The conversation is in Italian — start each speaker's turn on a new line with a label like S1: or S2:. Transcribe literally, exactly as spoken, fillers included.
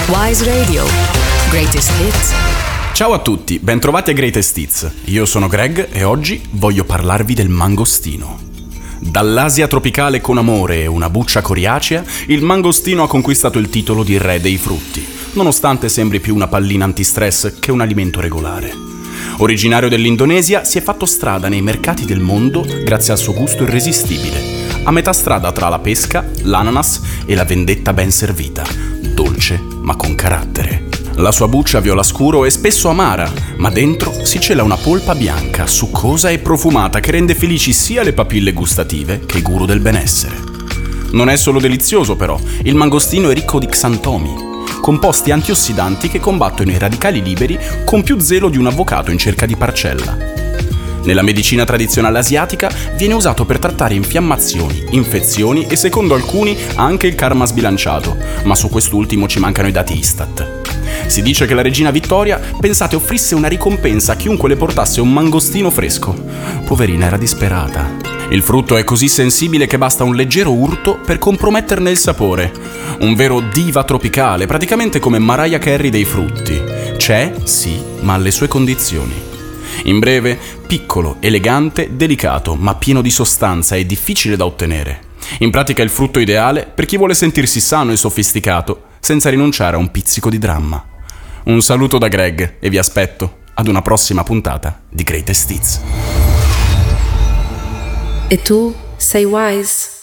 S1: Wise Radio. Greatest Hits.
S2: Ciao a tutti, bentrovati a Greatest Hits. Io sono Greg e oggi voglio parlarvi del mangostino. Dall'Asia tropicale con amore e una buccia coriacea, il mangostino ha conquistato il titolo di re dei frutti, nonostante sembri più una pallina antistress che un alimento regolare. Originario dell'Indonesia, si è fatto strada nei mercati del mondo grazie al suo gusto irresistibile, a metà strada tra la pesca, l'ananas e la vendetta ben servita, dolce ma con carattere. La sua buccia viola scuro è spesso amara, ma dentro si cela una polpa bianca, succosa e profumata che rende felici sia le papille gustative che i guru del benessere. Non è solo delizioso però, il mangostino è ricco di xantomi, composti antiossidanti che combattono i radicali liberi con più zelo di un avvocato in cerca di parcella. Nella medicina tradizionale asiatica viene usato per trattare infiammazioni, infezioni e secondo alcuni anche il karma sbilanciato, ma su quest'ultimo ci mancano i dati Istat. Si dice che la regina Vittoria, pensate, offrisse una ricompensa a chiunque le portasse un mangostino fresco. Poverina, era disperata. Il frutto è così sensibile che basta un leggero urto per comprometterne il sapore. Un vero diva tropicale, praticamente come Mariah Carey dei frutti. C'è, sì, ma alle sue condizioni. In breve, piccolo, elegante, delicato, ma pieno di sostanza e difficile da ottenere. In pratica è il frutto ideale per chi vuole sentirsi sano e sofisticato, senza rinunciare a un pizzico di dramma. Un saluto da Greg e vi aspetto ad una prossima puntata di Greatest Hits.
S1: E tu sei wise?